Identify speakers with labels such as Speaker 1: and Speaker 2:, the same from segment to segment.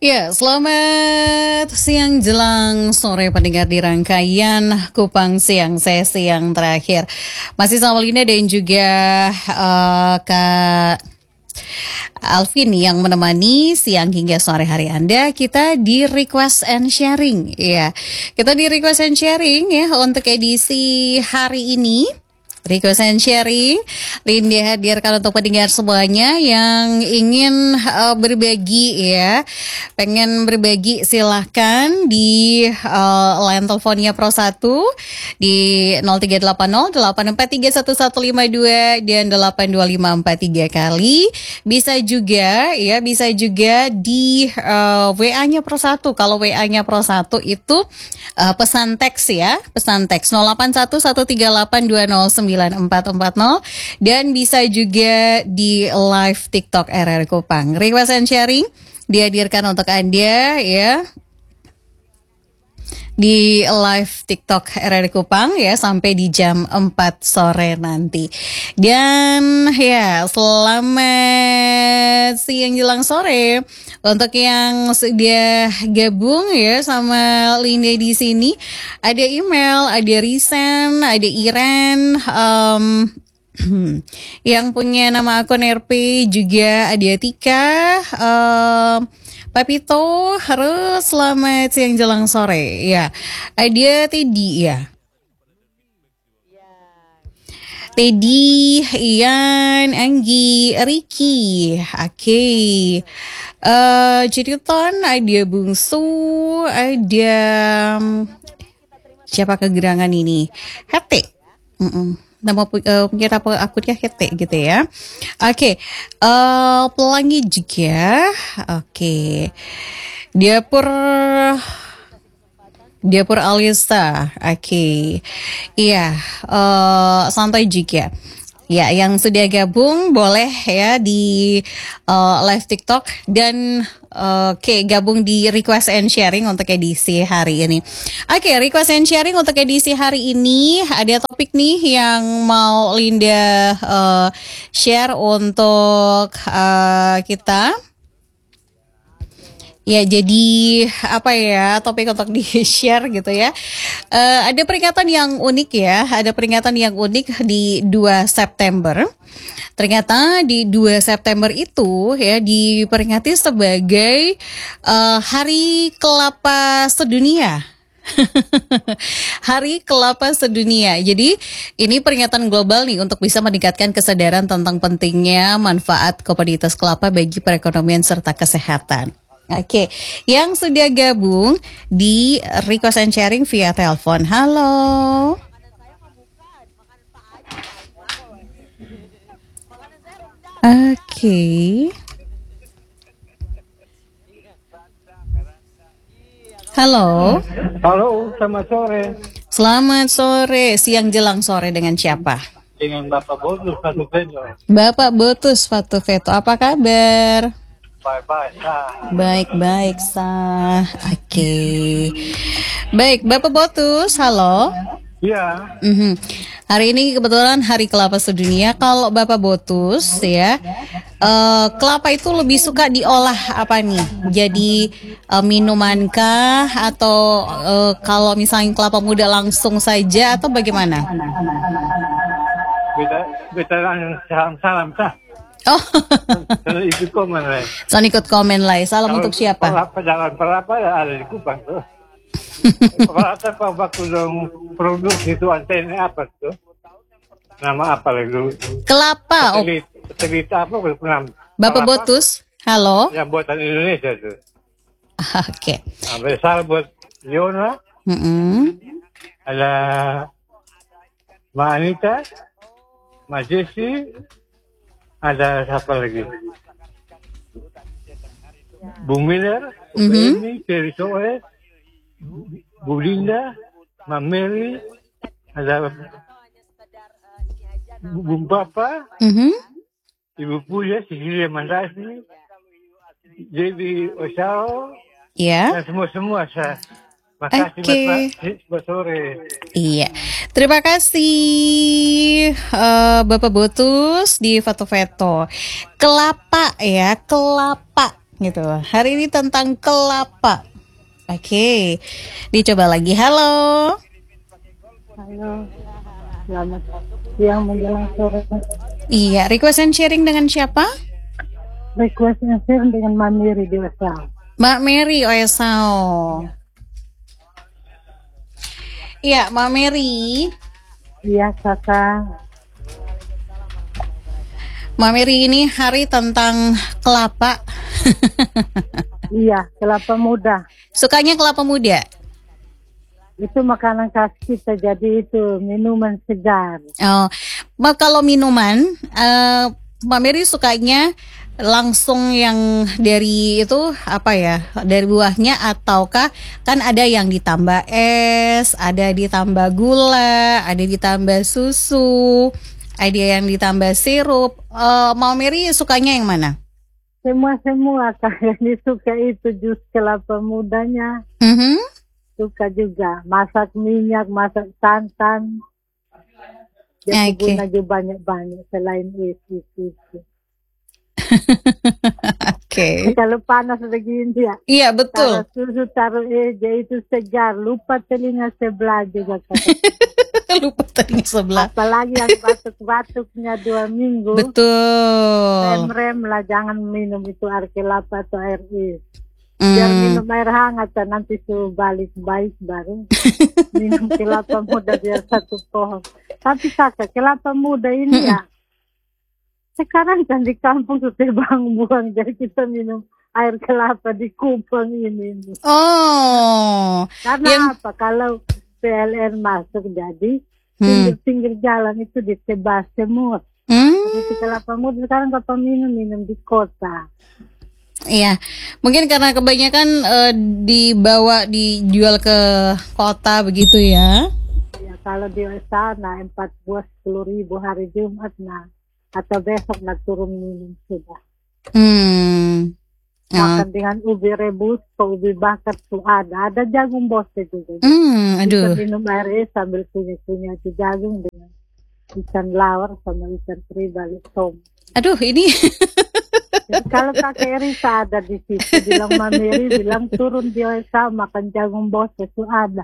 Speaker 1: Ya, selamat siang jelang sore pendengar di rangkaian Kupang Siang sesi yang terakhir. Masih sama Linda dan juga Kak Alvin yang menemani siang hingga sore hari Anda. Kita di request and sharing ya. Kita di request and sharing ya untuk edisi hari ini. Request and sharing, Linda hadirkan untuk pendengar semuanya yang ingin berbagi ya, pengen berbagi silahkan di line teleponnya Pro 1 di 038084311152 dan 82543 kali. Bisa juga ya, bisa juga di WA-nya Pro 1. Kalau WA-nya Pro 1 itu pesan teks ya, pesan teks 081138209440 dan bisa juga di live TikTok RR Kupang. Request and sharing dihadirkan untuk Anda ya di live TikTok RR Kupang ya sampai di jam 4 sore nanti. Dan ya selamat siang jelang sore untuk yang sudah gabung ya sama Linda di sini. Ada email, ada Risen, ada Iren, yang punya nama akun RP juga ada Tika, Papito, harus selamat siang jelang sore. Ya, ada Teddy ya. Teddy, Ian, Anggi, Ricky, oke. Jeriton, ada Bungsu, ada siapa kegerangan ini? Hete. Nama pengira akunnya Hete gitu ya. Oke. Pelangi juga. Oke. Diapur Alisa. Oke. Iya, santai juga. Ya, yang sudah gabung boleh ya di live TikTok dan gabung di request and sharing untuk edisi hari ini. Request and sharing untuk edisi hari ini ada topik nih yang mau Linda share untuk kita. Ya, jadi apa ya topik untuk di-share gitu ya. Ada peringatan yang unik ya, ada peringatan yang unik di 2 September. Ternyata di 2 September itu ya diperingati sebagai Hari Kelapa Sedunia. Hari Kelapa Sedunia. Jadi ini peringatan global nih untuk bisa meningkatkan kesadaran tentang pentingnya manfaat komoditas kelapa bagi perekonomian serta kesehatan. Oke, yang sudah gabung di request and sharing via telepon. Halo. Oke. Halo.
Speaker 2: Halo, selamat sore.
Speaker 1: Selamat sore, siang jelang sore dengan siapa?
Speaker 2: Dengan Bapak Botus Fatu Veto.
Speaker 1: Bapak Botus Fatu Veto, apa kabar?
Speaker 2: Bye-bye,
Speaker 1: Baik-baik, sah. Oke. Baik, Bapak Botus, halo.
Speaker 2: Iya.
Speaker 1: Hari ini kebetulan Hari Kelapa Sedunia. Kalau Bapak Botus ya, kelapa itu lebih suka diolah apa nih? Jadi minuman kah atau kalau misalnya kelapa muda langsung saja atau bagaimana?
Speaker 2: Beta salam sah.
Speaker 1: Oh,
Speaker 2: Ikut komen lah.
Speaker 1: ikut komen lah. Salam untuk siapa?
Speaker 2: Pelapa ada di Kupang tuh. Pelapa waktu dong produksi itu antena apa tuh? Nama apa lagi?
Speaker 1: Kelapa.
Speaker 2: Satelit apa?
Speaker 1: Bapak Botus, halo.
Speaker 2: Yang buatan Indonesia tuh.
Speaker 1: Oke.
Speaker 2: Besar buat Yona. Ada Mbak Anita, Mbak Jessi, ada siapa lagi? Bung Miller, ini, Ferry Soe, Bu Linda, Mbak Mary, ada Bung Papa, Ibu Puja, Cecilia Mandasi, Debbie Osao, dan semua saya. Makasih Bapak sore.
Speaker 1: Iya, terima kasih Bapak Botus di Fatu Veto. Kelapa ya, kelapa. gitu. Hari ini tentang kelapa. Oke, dicoba lagi. Halo.
Speaker 3: Halo, selamat siang menjelang sore.
Speaker 1: Iya, request and sharing dengan siapa?
Speaker 3: Requestnya share dengan Mamiri di WhatsApp.
Speaker 1: Mbak Mary Oesao. Iya, Mbak Mary.
Speaker 3: Iya, kakak.
Speaker 1: Mbak Mary, ini hari tentang kelapa.
Speaker 3: Iya, kelapa muda.
Speaker 1: Sukanya kelapa muda?
Speaker 3: Itu makanan khas kita, jadi itu minuman segar.
Speaker 1: Oh, Mbak, kalau minuman, Mbak Mary sukanya langsung yang dari itu apa ya? Dari buahnya ataukah kan ada yang ditambah es, ada ditambah gula, ada ditambah susu, ada yang ditambah sirup. Mbak Mary sukanya yang mana?
Speaker 3: Semua kakak ini suka itu jus kelapa mudanya. Suka juga masak minyak, masak santan. Jadi guna juga banyak-banyak selain itu.
Speaker 1: Oke.
Speaker 3: Kalau panas begini ya.
Speaker 1: Iya betul.
Speaker 3: Taruh susu, taruh eja itu segar. Lupa telinga sebelah juga.
Speaker 1: Lupa telinga sebelah.
Speaker 3: Apalagi yang batuk-batuknya 2 minggu.
Speaker 1: Betul.
Speaker 3: Rem lah, jangan minum itu air kelapa atau air es. Biar minum air hangat dan nanti suruh balik baik baru. Minum kelapa muda biar 1 pohon. Tapi kakak, kelapa muda ini ya. Sekarang kan di kampung sudah buang-buang, jadi kita minum air kelapa di Kupang ini.
Speaker 1: Oh.
Speaker 3: Karena apa? Kalau PLN masuk jadi pinggir-pinggir jalan itu ditebas semua. Jadi kelapa muda sekarang apa minum di kota.
Speaker 1: Iya, mungkin karena kebanyakan dijual ke kota begitu ya.
Speaker 3: Ya kalau di sana 4 buah 10.000 hari Jumat nah. Atau besok nak turun minum sudah. Makan dengan ubi rebus, ubi bakar tuh ada jagung bose juga.
Speaker 1: Aduh.
Speaker 3: Bisa minum air sambil punya itu jagung dengan ikan lawar sama ikan teri balik tom.
Speaker 1: Aduh ini.
Speaker 3: Jadi, kalau kakek Risa ada di situ, bilang Mamiri, bilang turun di Oesa makan jagung bose itu ada.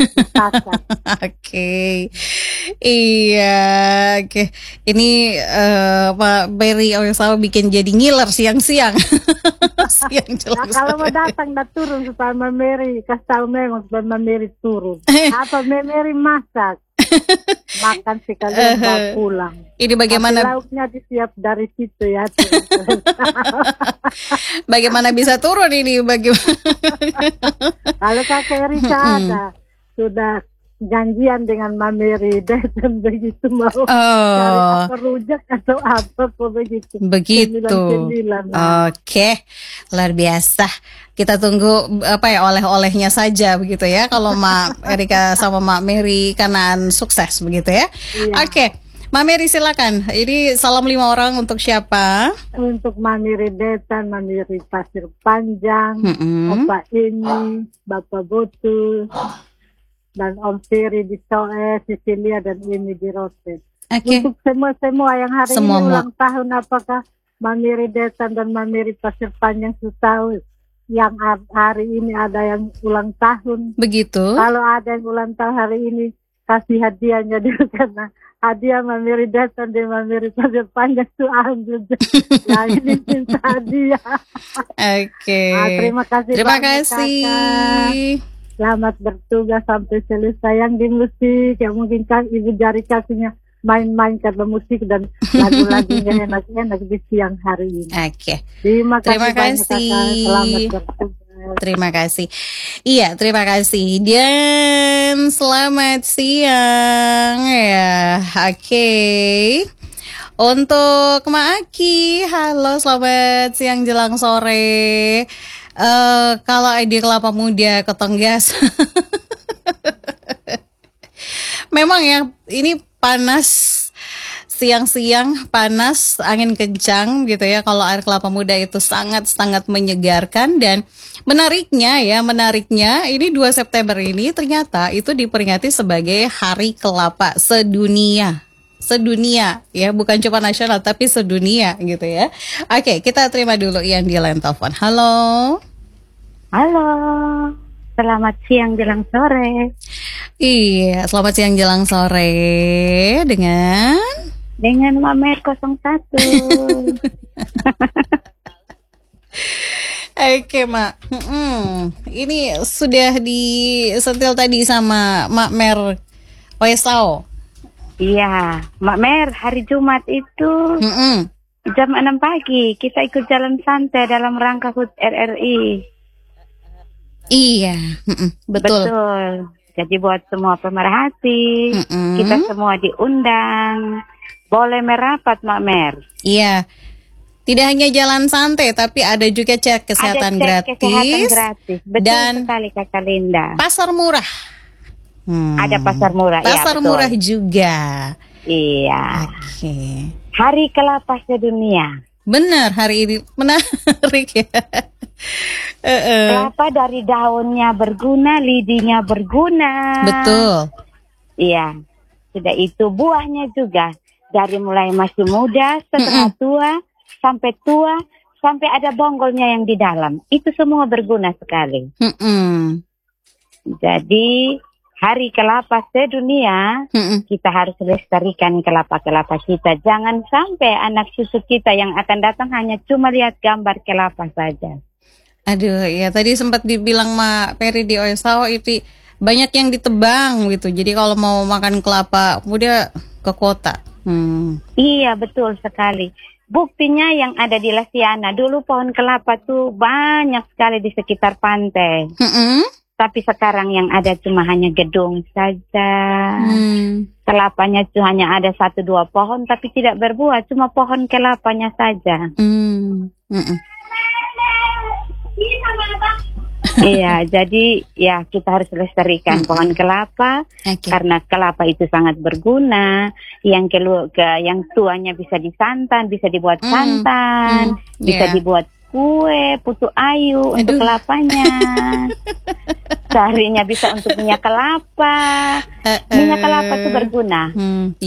Speaker 1: Oke. Iya, oke. Ini Pak Berry Oesao bikin jadi ngiler siang-siang. Siang
Speaker 3: nah, kalau mau datang dah turun supaya Mamiri kasih tahu memang supaya Mamiri turun. Apa Mamiri masak? Makan sekali bawa pulang.
Speaker 1: Ini bagaimana?
Speaker 3: Tapi lauknya disiap dari situ ya.
Speaker 1: Bagaimana bisa turun ini? Bagaimana?
Speaker 3: Kalau kakek Risa ada sudah janjian dengan Mamiri dan begitu mau cari apa rujak atau apa begitu.
Speaker 1: Begitu. Oke, luar biasa. Kita tunggu apa ya oleh-olehnya saja begitu ya. Kalau Mak Erika sama Mak Mary kanan sukses begitu ya. Iya. Oke. Mak Mary silakan. Ini salam 5 orang untuk siapa?
Speaker 3: Untuk Mamiri Detan, Mamiri Pasir Panjang, Opa Ini, Bapak Botul, dan Om Siri di Soe, Sicilia dan ini di Rote. Untuk semua yang hari ini ulang tahun, apakah Mamiri Detan dan Mamiri Pasir Panjang sudah tahu yang hari ini ada yang ulang tahun?
Speaker 1: Begitu.
Speaker 3: Kalau ada yang ulang tahun hari ini, kasih hadiahnya dulu karena hadiah Mamiri Detan dan Mamiri Pasir Panjang itu ambil. Nah ini minta hadiah.
Speaker 1: Oke.
Speaker 3: Terima kasih.
Speaker 1: Terima kasih.
Speaker 3: Kakak. Selamat bertugas sampai selesai. Yang di musik yang mungkin kan Ibu Jari kasihnya main-main karena musik dan lagu-lagunya enak-enak di siang hari ini.
Speaker 1: Oke.
Speaker 3: Terima kasih.
Speaker 1: Selamat bertugas. Terima kasih. Iya, terima kasih. Dan selamat siang ya. Oke. Untuk Mak Aki, halo selamat siang jelang sore. Kalau ide kelapa muda ketenggas memang ya ini panas siang-siang panas angin kencang gitu ya. Kalau air kelapa muda itu sangat-sangat menyegarkan. Dan menariknya ini 2 September ini ternyata itu diperingati sebagai Hari Kelapa Sedunia. sedunia ya, bukan cuma nasional tapi sedunia gitu ya. Oke, kita terima dulu yang di line telepon. Halo.
Speaker 4: Halo. Selamat siang jelang sore.
Speaker 1: Iya, selamat siang jelang sore dengan
Speaker 4: Mamer 01.
Speaker 1: Oke, Mak. Ini sudah disentil tadi sama Mak Mer Oesao.
Speaker 4: Iya, Mak Mer, hari Jumat itu jam 6 pagi kita ikut jalan santai dalam rangka HUT RRI.
Speaker 1: Iya, betul.
Speaker 4: Jadi buat semua pemerhati, kita semua diundang. Boleh merapat, Mak Mer.
Speaker 1: Iya. Tidak hanya jalan santai, tapi ada juga cek kesehatan gratis.
Speaker 4: Betul
Speaker 1: dan
Speaker 4: sekali, Kakak Linda.
Speaker 1: Pasar murah.
Speaker 4: Ada pasar murah.
Speaker 1: Pasar murah juga.
Speaker 4: Iya.
Speaker 1: Oke.
Speaker 4: Hari kelapa sedunia.
Speaker 1: Benar, hari ini menarik ya.
Speaker 4: Kelapa dari daunnya berguna, lidinya berguna.
Speaker 1: Betul.
Speaker 4: Iya. Sudah itu buahnya juga. Dari mulai masih muda, setengah tua, sampai tua, sampai ada bonggolnya yang di dalam. Itu semua berguna sekali. Jadi hari kelapa sedunia, kita harus lestarikan kelapa-kelapa kita. Jangan sampai anak cucu kita yang akan datang hanya cuma lihat gambar kelapa saja.
Speaker 1: Aduh, ya tadi sempat dibilang Mak Peri di Oesao itu banyak yang ditebang gitu. Jadi kalau mau makan kelapa muda ke kota.
Speaker 4: Iya, betul sekali. Buktinya yang ada di Lasiana, dulu pohon kelapa tuh banyak sekali di sekitar pantai. Tapi sekarang yang ada cuma hanya gedung saja. Kelapanya tuh hanya ada 1-2 pohon, tapi tidak berbuah, cuma pohon kelapanya saja. Iya, jadi ya kita harus lestarikan pohon kelapa karena kelapa itu sangat berguna. Yang yang tuanya bisa disantan, bisa dibuat santan, bisa dibuat kue, putu ayu untuk kelapanya. Sarinya bisa untuk minyak kelapa. Minyak kelapa itu berguna.